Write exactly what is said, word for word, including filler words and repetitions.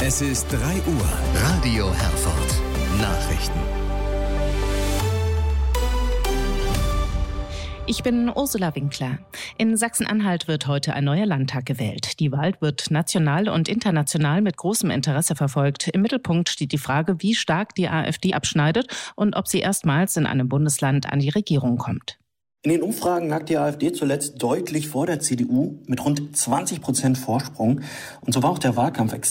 Es ist drei Uhr. Radio Herford. Nachrichten. Ich bin Ursula Winkler. In Sachsen-Anhalt wird heute ein neuer Landtag gewählt. Die Wahl wird national und international mit großem Interesse verfolgt. Im Mittelpunkt steht die Frage, wie stark die AfD abschneidet und ob sie erstmals in einem Bundesland an die Regierung kommt. In den Umfragen lag die AfD zuletzt deutlich vor der C D U mit rund zwanzig Prozent Vorsprung. Und so war auch der Wahlkampf extrem